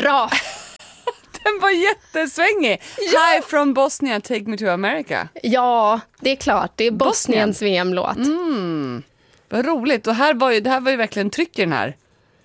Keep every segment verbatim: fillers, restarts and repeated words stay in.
Bra! Den var jättesvängig. Ja. Hi from Bosnia, take me to America. Ja, det är klart. Det är Bosniens Bosnien. V M-låt. Mm. Vad roligt. Och här var ju, det här var ju verkligen tryck i den här.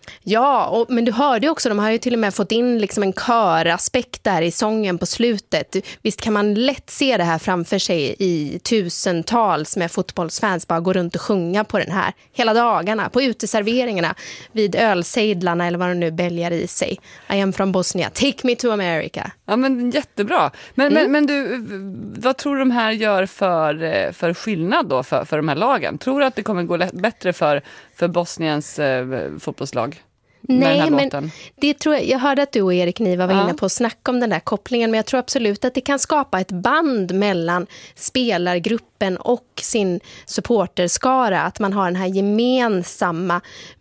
Ja, och, men du hörde också, de har ju till och med fått in liksom en köraspekt där i sången på slutet. Visst kan man lätt se det här framför sig i tusentals med fotbollsfans bara gå runt och sjunga på den här hela dagarna, på uteserveringarna, vid ölsejdlarna eller vad de nu bälgar i sig. I am from Bosnia, take me to America. Ja, men jättebra. Men, mm. men, men du, vad tror du de här gör för, för skillnad då för, för de här lagen? Tror du att det kommer gå lätt, bättre för, för Bosniens eh, fotbollslag? Nej, men det tror jag, jag hörde att du och Erik Niva var ja. inne på att snacka om den där kopplingen, men jag tror absolut att det kan skapa ett band mellan spelargruppen och sin supporterskara, att man har den här gemensamma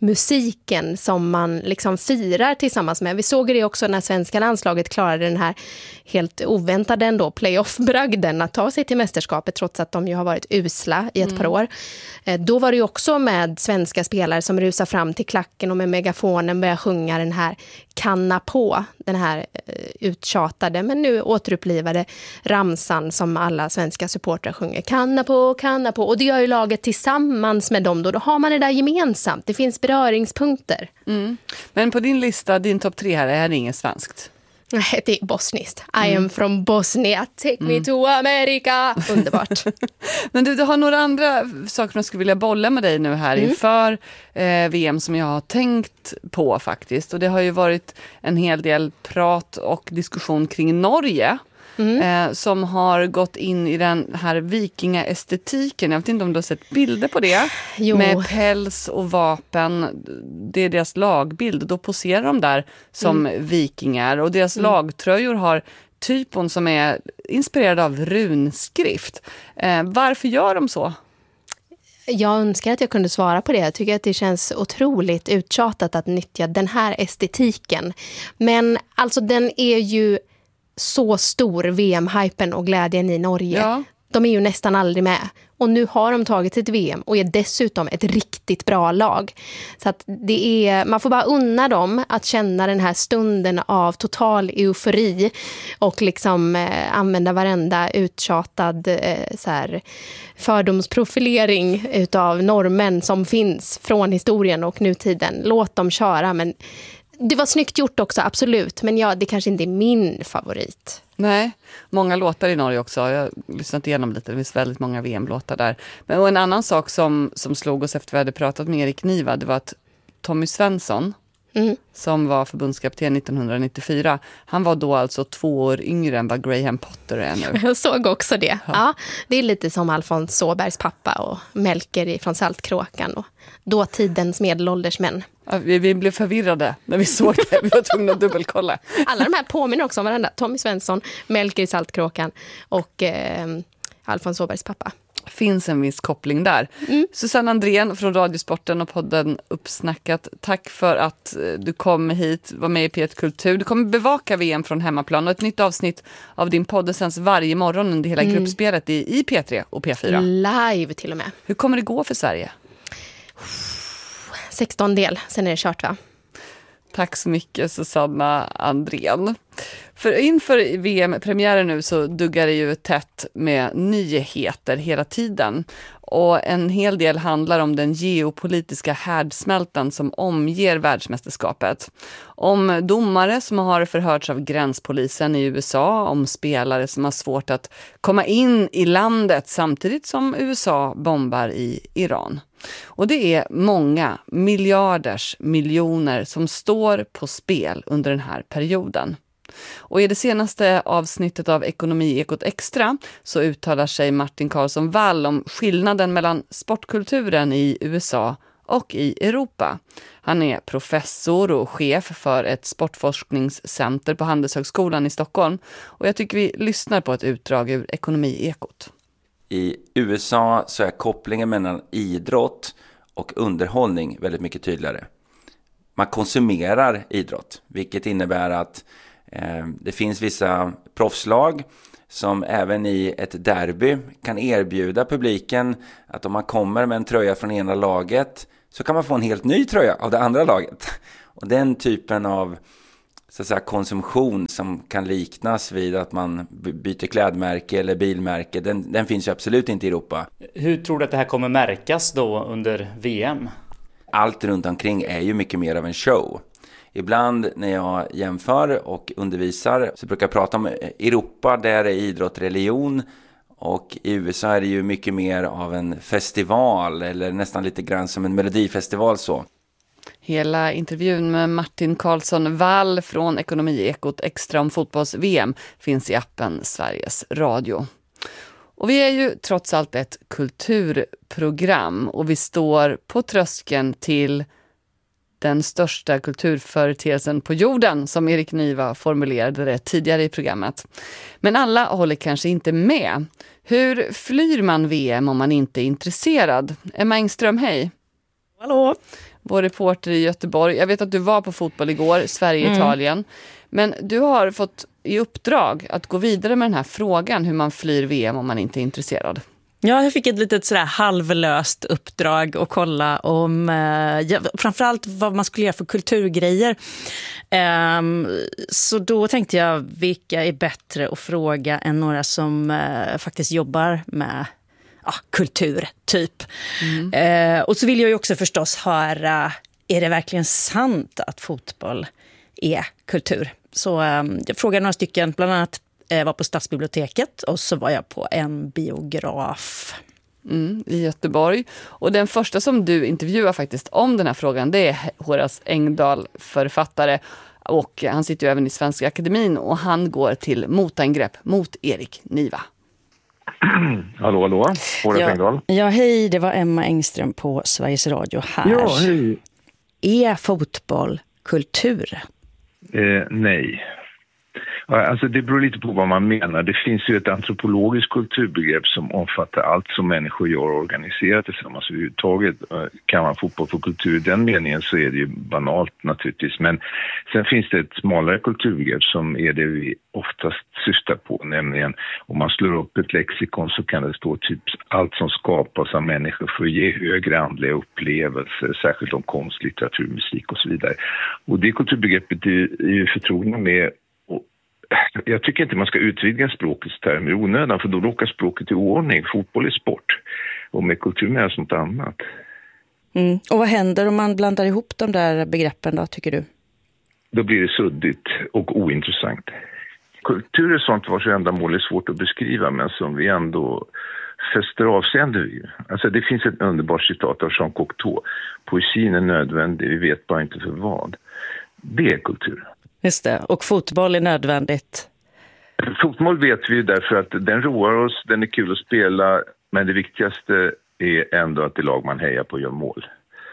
musiken som man liksom firar tillsammans med. Vi såg det också när svenska landslaget klarade den här helt oväntade ändå playoff-bragden att ta sig till mästerskapet trots att de ju har varit usla i ett mm. par år. Då var det ju också med svenska spelare som rusar fram till klacken och med megafonen börjar sjunga den här kanna på, den här uttjatade men nu återupplivade ramsan som alla svenska supportrar sjunger. Kanna på, kanna på. Och det gör ju laget tillsammans med dem då. Då har man det där gemensamt. Det finns beröringspunkter. Mm. Men på din lista, din topp tre här, är det inget svenskt? Nej, det är bosniskt. I am from Bosnia. Take mm. me to America. Underbart. Men du, du har några andra saker som jag skulle vilja bolla med dig nu här mm. inför eh, V M som jag har tänkt på faktiskt. Och det har ju varit en hel del prat och diskussion kring Norge. Mm. Eh, som har gått in i den här vikingaestetiken. Jag vet inte om du har sett bilder på det. Jo. Med päls och vapen. Det är deras lagbild. Då poserar de där som mm. vikingar. Och deras mm. lagtröjor har typon som är inspirerad av runskrift. Eh, varför gör de så? Jag önskar att jag kunde svara på det. Jag tycker att det känns otroligt uttjatat att nyttja den här estetiken. Men alltså den är ju så stor, V M-hypen och glädjen i Norge. Ja. De är ju nästan aldrig med. Och nu har de tagit ett V M och är dessutom ett riktigt bra lag. Så att det är, man får bara unna dem att känna den här stunden av total eufori och liksom eh, använda varenda uttjatad eh, så här, fördomsprofilering utav normen som finns från historien och nutiden. Låt dem köra, men det var snyggt gjort också, absolut. Men ja, det kanske inte är min favorit. Nej, många låtar i Norge också. Jag har lyssnat igenom lite, det finns väldigt många V M-låtar där. Men och en annan sak som, som slog oss efter vi hade pratat med Erik Niva, det var att Tommy Svensson, mm. som var förbundskapten nittonhundranittiofyra, han var då alltså två år yngre än vad Graham Potter är nu. Jag såg också det. Ja. Ja, det är lite som Alfons Åbergs pappa och Melker från Saltkråkan och dåtidens medelålders män. Ja, vi, vi blev förvirrade när vi såg det. Vi var tvungna att dubbelkolla. Alla de här påminner också om varandra. Tommy Svensson, Melker i Saltkråkan och eh, Alfons Åbergs pappa. Finns en viss koppling där. Mm. Susanne Andrén från Radiosporten och podden Uppsnackat. Tack för att du kom hit, var med i P ett Kultur. Du kommer bevaka V M från hemmaplan och ett nytt avsnitt av din podd sänds varje morgon under hela mm. gruppspelet i, i P tre och P fyra. Live till och med. Hur kommer det gå för Sverige? sexton del, sen är det kört va? Tack så mycket Susanna Andrén. För inför V M-premiären nu så duggar det ju tätt med nyheter hela tiden. Och en hel del handlar om den geopolitiska härdsmältan som omger världsmästerskapet. Om domare som har förhörts av gränspolisen i U S A, om spelare som har svårt att komma in i landet samtidigt som U S A bombar i Iran. Och det är många miljarders miljoner som står på spel under den här perioden. Och i det senaste avsnittet av Ekonomi-ekot Extra så uttalar sig Martin Karlsson Wall om skillnaden mellan sportkulturen i U S A och i Europa. Han är professor och chef för ett sportforskningscenter på Handelshögskolan i Stockholm. Och jag tycker vi lyssnar på ett utdrag ur Ekonomi-ekot. I U S A så är kopplingen mellan idrott och underhållning väldigt mycket tydligare. Man konsumerar idrott, vilket innebär att eh, det finns vissa proffslag som även i ett derby kan erbjuda publiken att om man kommer med en tröja från ena laget så kan man få en helt ny tröja av det andra laget. Och den typen av så att säga, konsumtion som kan liknas vid att man byter klädmärke eller bilmärke, den, den finns ju absolut inte i Europa. Hur tror du att det här kommer märkas då under V M? Allt runt omkring är ju mycket mer av en show. Ibland när jag jämför och undervisar så brukar jag prata om Europa, där är idrott religion, och i U S A är det ju mycket mer av en festival eller nästan lite grann som en melodifestival så. Hela intervjun med Martin Karlsson Wall från Ekonomiekot extra om fotbolls-V M finns i appen Sveriges Radio. Och vi är ju trots allt ett kulturprogram och vi står på tröskeln till den största kulturföreteelsen på jorden, som Erik Niva formulerade det tidigare i programmet. Men alla håller kanske inte med. Hur flyr man V M om man inte är intresserad? Emma Engström, hej. Hallå. Vår reporter i Göteborg. Jag vet att du var på fotboll igår, Sverige-Italien. Mm. Men du har fått i uppdrag att gå vidare med den här frågan hur man flyr V M om man inte är intresserad. Ja, jag fick ett litet sådär halvlöst uppdrag att kolla om eh, ja, framförallt vad man skulle göra för kulturgrejer. Eh, så då tänkte jag, vilka är bättre att fråga än några som eh, faktiskt jobbar med ja, kultur, typ. Mm. Eh, och så vill jag ju också förstås höra, är det verkligen sant att fotboll är kultur? Så eh, jag frågade några stycken, bland annat Jag var på Stadsbiblioteket och så var jag på en biograf. Mm, i Göteborg. Och den första som du intervjuar faktiskt om den här frågan, det är Horace Engdahl, författare. Och han sitter ju även i Svenska Akademin och han går till motangrepp mot Erik Niva. Hallå, hallå. Horace ja, Engdahl. Ja, hej. Det var Emma Engström på Sveriges Radio här. Ja, hej. Är fotboll kultur? Eh, nej. Alltså det beror lite på vad man menar. Det finns ju ett antropologiskt kulturbegrepp som omfattar allt som människor gör och organiserar tillsammans överhuvudtaget. Kan man fotboll för kultur i den meningen så är det ju banalt naturligtvis. Men sen finns det ett smalare kulturbegrepp som är det vi oftast syftar på. Nämligen om man slår upp ett lexikon så kan det stå typ allt som skapas av människor för att ge högre andliga upplevelser. Särskilt om konst, litteratur, musik och så vidare. Och det kulturbegreppet är ju förtrogna med. Jag tycker inte man ska utvidga språkets termer i onödan, för då råkar språket i oordning. Fotboll är sport och med kultur med sånt annat. Mm. Och vad händer om man blandar ihop de där begreppen då, tycker du? Då blir det suddigt och ointressant. Kultur är sånt vars ändamål är svårt att beskriva, men som vi ändå fäster avseende vid. Alltså det finns ett underbart citat av Jean Cocteau. Poesin är nödvändig, vi vet bara inte för vad. Det är kultur. Just det, och fotboll är nödvändigt. Fotboll vet vi därför att den roar oss, den är kul att spela, men det viktigaste är ändå att det lag man hejar på gör mål.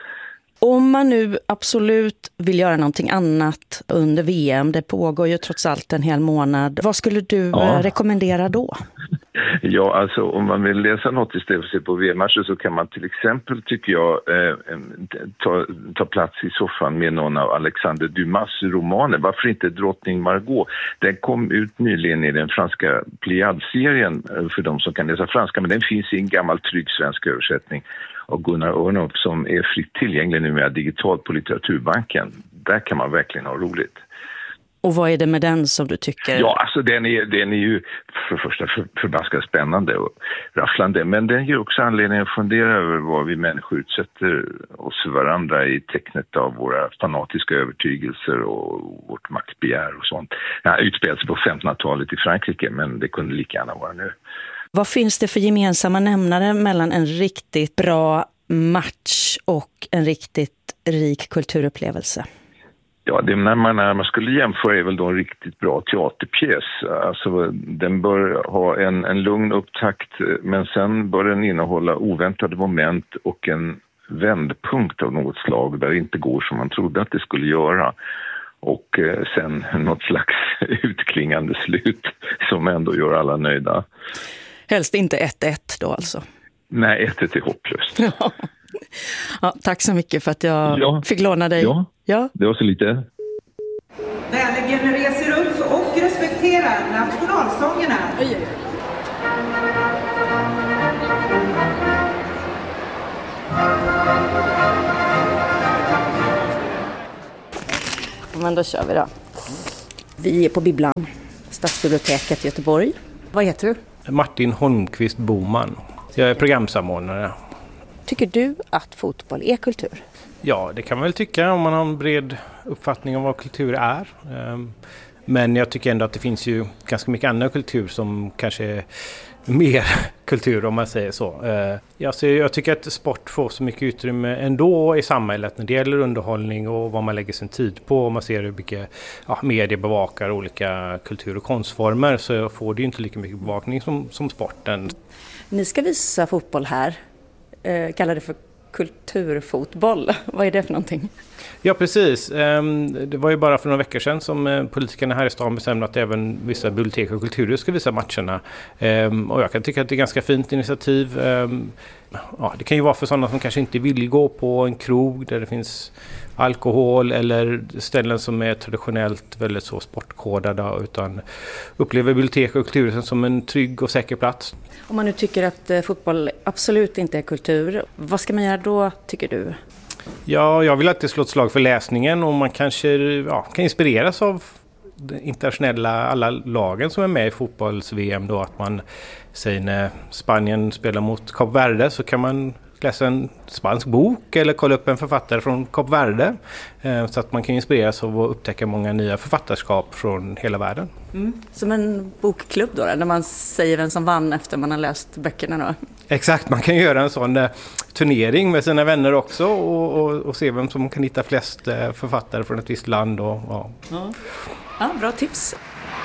Om man nu absolut vill göra någonting annat under V M, det pågår ju trots allt en hel månad, vad skulle du ja. rekommendera då? Ja, alltså om man vill läsa något istället för att se på V M-matcher så kan man till exempel, tycker jag, eh, ta, ta plats i soffan med någon av Alexander Dumas romaner. Varför inte Drottning Margot? Den kom ut nyligen i den franska Pliad-serien för de som kan läsa franska, men den finns i en gammal trygg svensk översättning av Gunnar Örnulf som är fritt tillgänglig nu med digitalt på Litteraturbanken. Där kan man verkligen ha roligt. Och vad är det med den som du tycker? Ja, alltså den är, den är ju för första för, förbaskat spännande och rafflande. Men den ger också anledning att fundera över vad vi människor utsätter oss för varandra i tecknet av våra fanatiska övertygelser och vårt maktbegär och sånt. Ja, utspelat sig på femtonhundratalet i Frankrike, men det kunde lika gärna vara nu. Vad finns det för gemensamma nämnare mellan en riktigt bra match och en riktigt rik kulturupplevelse? Ja, det när man, när man skulle jämföra är väl då en riktigt bra teaterpjäs. Alltså, den bör ha en, en lugn upptakt, men sen bör den innehålla oväntade moment och en vändpunkt av något slag där det inte går som man trodde att det skulle göra. Och eh, sen något slags utklingande slut som ändå gör alla nöjda. Helst inte ett ett då alltså? Nej, ett ett är hopplöst. Ja, tack så mycket för att jag ja. fick låna dig. Ja, ja, det var så lite. Väligen reser upp och respekterar nationalsångerna. Oj, oj, oj. Men då kör vi då. Vi är på Bibblan, Stadsbiblioteket i Göteborg. Vad heter du? Martin Holmqvist Boman. Jag är programsamordnare. Tycker du att fotboll är kultur? Ja, det kan man väl tycka om man har en bred uppfattning om vad kultur är. Men jag tycker ändå att det finns ju ganska mycket annan kultur som kanske är mer kultur om man säger så. Alltså jag tycker att sport får så mycket utrymme ändå i samhället när det gäller underhållning och vad man lägger sin tid på. Om man ser hur mycket ja, media bevakar olika kultur- och konstformer så får det ju inte lika mycket bevakning som, som sporten. Ni ska visa fotboll här. Eh, kallar det för kulturfotboll. Vad är det för någonting? Ja, precis. Det var ju bara för några veckor sedan som politikerna här i stan bestämde att även vissa bibliotek och kulturer ska visa matcherna. Och jag kan tycka att det är ett ganska fint initiativ. Ja, det kan ju vara för sådana som kanske inte vill gå på en krog där det finns alkohol eller ställen som är traditionellt väldigt så sportkodade utan upplever bibliotek och kulturer som en trygg och säker plats. Om man nu tycker att fotboll absolut inte är kultur, vad ska man göra då tycker du? Ja, jag vill alltid slå ett slag för läsningen och man kanske ja, kan inspireras av de internationella alla lagen som är med i fotbolls-V M då att man säger när Spanien spelar mot Kap Verde så kan man läsa en spansk bok eller kolla upp en författare från Kap Verde så att man kan inspireras av att upptäcka många nya författarskap från hela världen. Mm. Som en bokklubb då, där man säger vem som vann efter man har läst böckerna då? Exakt, man kan göra en sån eh, turnering med sina vänner också och, och, och se vem som kan hitta flest eh, författare från ett visst land. Och, och. Ja. Ja, bra tips.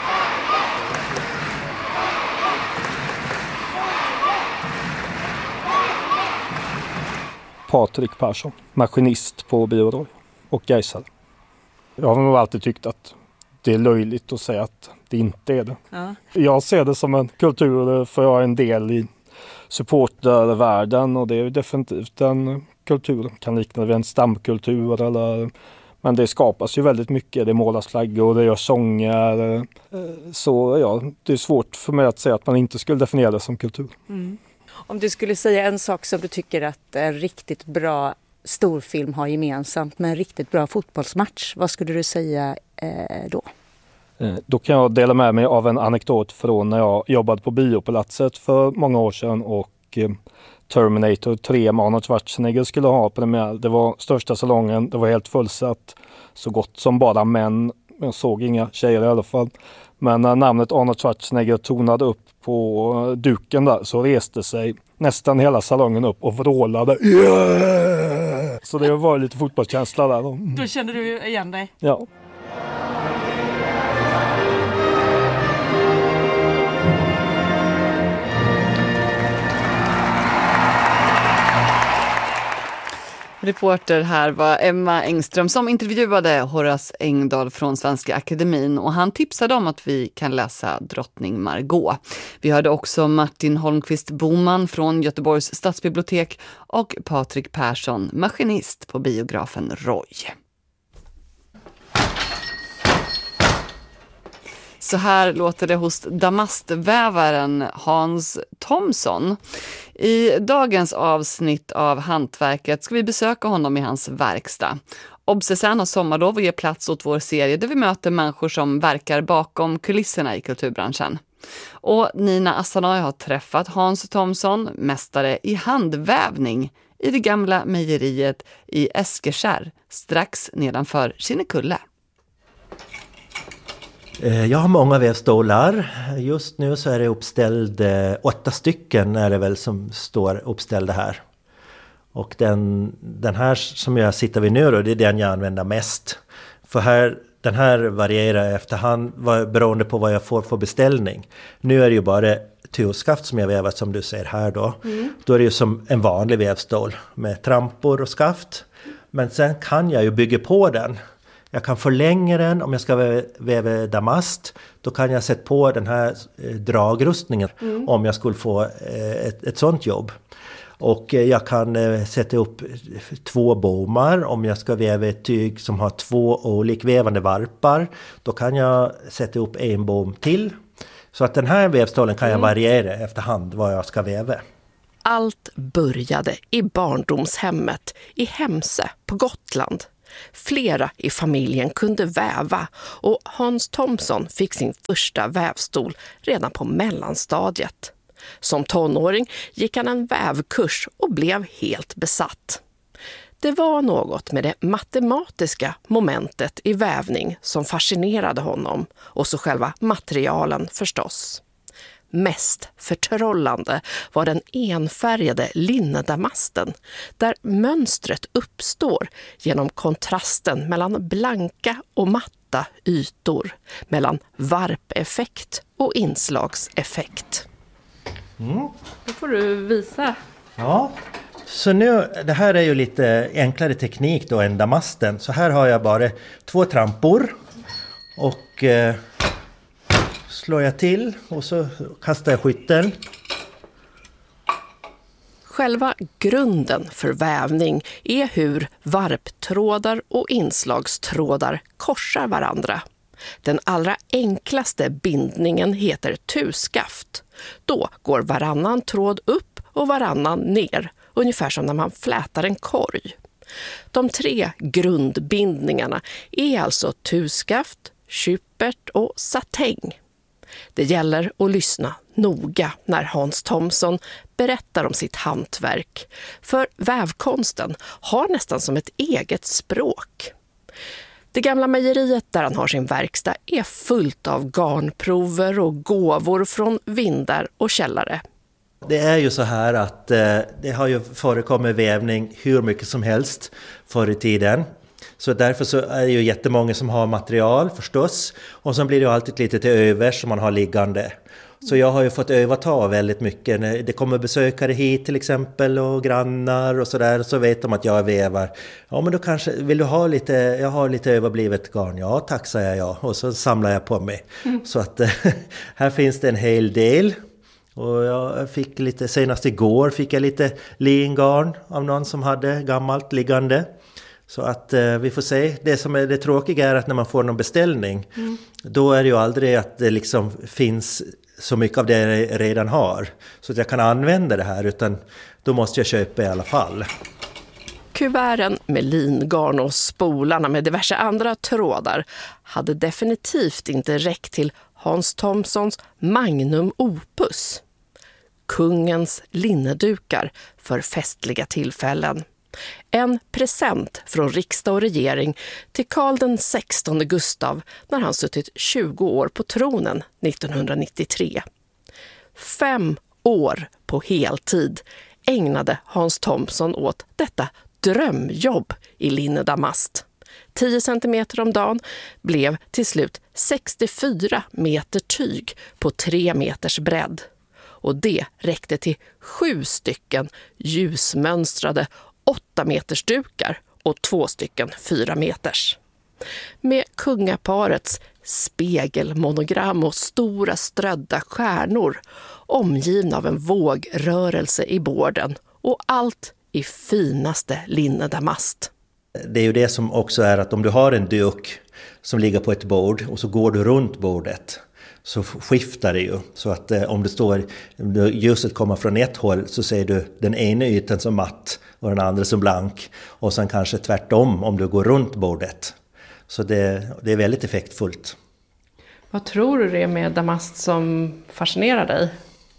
Patrik Persson, maskinist på Bioroy och Gaisare. Jag har nog alltid tyckt att det är löjligt att säga att det inte är det. Ja. Jag ser det som en kultur för jag är en del i supportervärlden och det är definitivt en kultur. Kan likna vid en stamkultur eller, men det skapas ju väldigt mycket. Det målas flaggor och det görs sånger. Så ja, det är svårt för mig att säga att man inte skulle definiera det som kultur. Mm. Om du skulle säga en sak som du tycker att en riktigt bra storfilm har gemensamt med en riktigt bra fotbollsmatch, vad skulle du säga eh, då? Eh, då kan jag dela med mig av en anekdot från när jag jobbade på Biopalatset för många år sedan och eh, Terminator tre med Arnold Schwarzenegger skulle ha premiär. Det var största salongen, det var helt fullsatt, så gott som bara män. Jag såg inga tjejer i alla fall. Men när namnet Arnold Schwarzenegger tonade upp på duken där så reste sig nästan hela salongen upp och vrålade. Yeah! Så det var lite fotbollskänsla där. Då kände du igen dig? Ja. Reporter här var Emma Engström som intervjuade Horace Engdahl från Svenska Akademin och han tipsade om att vi kan läsa Drottning Margot. Vi hörde också Martin Holmqvist Boman från Göteborgs stadsbibliotek och Patrik Persson, maskinist på biografen Roy. Så här låter det hos damastvävaren Hans Thomson. I dagens avsnitt av Hantverket ska vi besöka honom i hans verkstad. Obsessan har sommarlov och ger plats åt vår serie där vi möter människor som verkar bakom kulisserna i kulturbranschen. Och Nina Assanay har träffat Hans Thomson, mästare i handvävning, i det gamla mejeriet i Eskekärr, strax nedanför Kinnekulle. Jag har många vävstolar. Just nu så är det uppställd, åtta stycken är det väl som står uppställda här. Och den, den här som jag sitter vid nu då, det är den jag använder mest. För här, den här varierar efterhand beroende på vad jag får för beställning. Nu är det ju bara turskaft som jag vävar som du ser här då. Mm. Då är det ju som en vanlig vävstol med trampor och skaft. Men sen kan jag ju bygga på den. Jag kan förlänga den om jag ska väva damast. Då kan jag sätta på den här dragrustningen mm. om jag skulle få ett, ett sånt jobb. Och jag kan sätta upp två bommar om jag ska väva ett tyg som har två olikvävande varpar. Då kan jag sätta upp en bom till. Så att den här vävstolen kan jag variera efterhand vad jag ska väva. Allt började i barndomshemmet i Hemse på Gotland. Flera i familjen kunde väva och Hans Thomson fick sin första vävstol redan på mellanstadiet. Som tonåring gick han en vävkurs och blev helt besatt. Det var något med det matematiska momentet i vävning som fascinerade honom, och så själva materialen förstås. Mest förtrollande var den enfärgade linnedamasten, där mönstret uppstår genom kontrasten mellan blanka och matta ytor, mellan varpeffekt och inslagseffekt. Mm. Då får du visa. Ja, så nu, det här är ju lite enklare teknik då än damasten. Så här har jag bara två trampor och eh, slår jag till och så kastar jag skytteln. Själva grunden för vävning är hur varptrådar och inslagstrådar korsar varandra. Den allra enklaste bindningen heter tuskaft. Då går varannan tråd upp och varannan ner, ungefär som när man flätar en korg. De tre grundbindningarna är alltså tuskaft, kyppert och satäng. Det gäller att lyssna noga när Hans Thomson berättar om sitt hantverk, för vävkonsten har nästan som ett eget språk. Det gamla mejeriet där han har sin verkstad är fullt av garnprover och gåvor från vindar och källare. Det är ju så här att eh, det har ju förekommit vävning hur mycket som helst förr i tiden. Så därför så är det ju jättemånga som har material förstås. Och så blir det ju alltid lite till övers som man har liggande. Så jag har ju fått överta väldigt mycket. När det kommer besökare hit till exempel och grannar och sådär, så vet de att jag vävar. Ja, men då kanske, vill du ha lite, jag har lite överblivet garn. Ja, tack säger jag. Och så samlar jag på mig. Mm. Så att här finns det en hel del. Och jag fick lite, senast igår fick jag lite lingarn av någon som hade gammalt liggande. Så att eh, vi får se. Det som är det tråkiga är att när man får någon beställning, mm. då är det ju aldrig att det liksom finns så mycket av det jag redan har. Så att jag kan använda det här, utan då måste jag köpa i alla fall. Kuverten med lingarn och spolarna med diverse andra trådar hade definitivt inte räckt till Hans Thomsons magnum opus. Kungens linnedukar för festliga tillfällen. En present från riksdag och regering till Karl den sextonde Gustav när han suttit tjugo år på tronen nittonhundranittiotre. Fem år på heltid ägnade Hans Thomson åt detta drömjobb i linnedamast. tio centimeter om dagen blev till slut sextiofyra meter tyg på tre meters bredd. Och det räckte till sju stycken ljusmönstrade åtta meters dukar och två stycken fyra meters. Med kungaparets spegelmonogram och stora strödda stjärnor, omgivna av en vågrörelse i borden, och allt i finaste linnedamast. Det är ju det som också är att om du har en duk som ligger på ett bord och så går du runt bordet, så skiftar det ju. Så att eh, om det står, ljuset kommer från ett håll, så ser du den ena ytan som matt och den andra som blank. Och sen kanske tvärtom om du går runt bordet. Så det, det är väldigt effektfullt. Vad tror du det är med damast som fascinerar dig?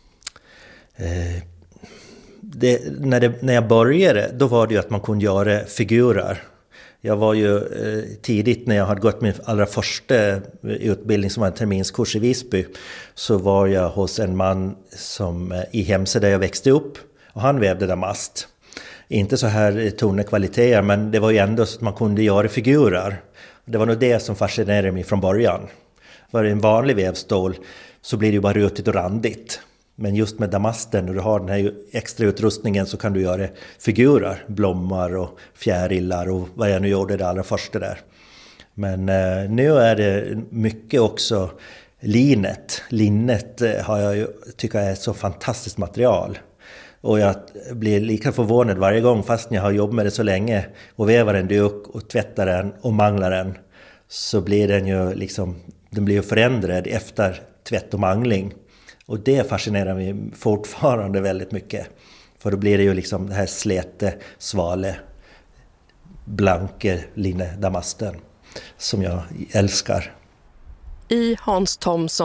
Eh, det, när, det, när jag började, då var det ju att man kunde göra figurer. Jag var ju eh, tidigt när jag hade gått min allra första utbildning som var en terminskurs i Visby, så var jag hos en man som eh, i Hemse där jag växte upp, och han vävde damast. Inte så här tunna kvaliteter, men det var ju ändå så att man kunde göra figurer. Det var nog det som fascinerade mig från början. För en vanlig vävstål så blir det ju bara rutigt och randigt. Men just med damasten, när du har den här extra utrustningen, så kan du göra figurer, blommor och fjärilar och vad jag nu gjorde det allra första där. Men eh, nu är det mycket också linet. Linnet eh, har jag ju, tycker är ett så fantastiskt material. Och jag blir lika förvånad varje gång, fast jag har jobbat med det så länge och vävar en duk och tvättar den och manglar den, så blir den ju liksom, den blir ju förändrad efter tvätt och mangling. Och det fascinerar mig fortfarande väldigt mycket. För då blir det ju liksom det här släte, svale blanke linnedamasten som jag älskar. I Hans Thomson